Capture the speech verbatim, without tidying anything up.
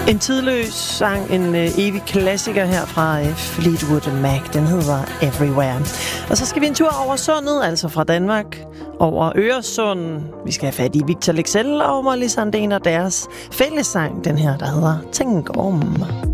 En tidløs sang, en øh, evig klassiker her fra øh, Fleetwood Mac. Den hedder Everywhere. Og så skal vi en tur over sundet, altså fra Danmark over Øresund. Vi skal have fat i Victor Leksell og Molly Sandén og deres fællessang, den her, der hedder Tænk om.